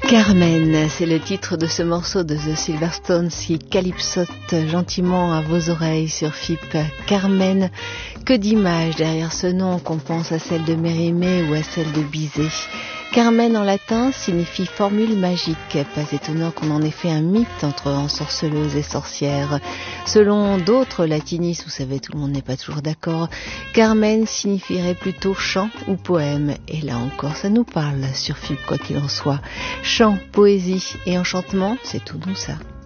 Carmen, c'est le titre de ce morceau de The Silverstones qui calypsote gentiment à vos oreilles sur FIP. Carmen, que d'images derrière ce nom, qu'on pense à celle de Mérimée ou à celle de Bizet. Carmen en latin signifie formule magique, pas étonnant qu'on en ait fait un mythe entre ensorceleuse et sorcière. Selon d'autres latinistes, vous savez, tout le monde n'est pas toujours d'accord, Carmen signifierait plutôt chant ou poème. Et là encore, ça nous parle sur FIP, quoi qu'il en soit. Chant, poésie et enchantement, c'est tout nous ça.